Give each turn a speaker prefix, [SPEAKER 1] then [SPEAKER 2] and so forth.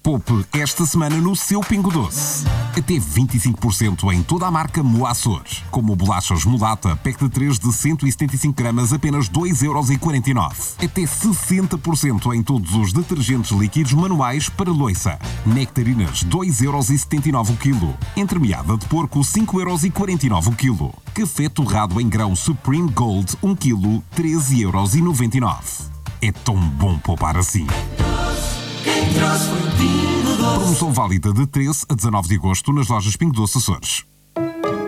[SPEAKER 1] Poupe esta semana no seu Pingo Doce. Até 25% em toda a marca Moa Açores. Como bolachas Mulata, pack de 3 de 175 gramas, apenas 2,49€. Até 60% em todos os detergentes líquidos manuais para loiça. Nectarinas, 2,79€ o quilo. Entremeada de porco, 5,49€ o quilo. Café torrado em grão Supreme Gold, 1 kg, 13,99€. É tão bom poupar assim. Promoção válida de 13 a 19 de agosto nas lojas Pingo Doce Açores.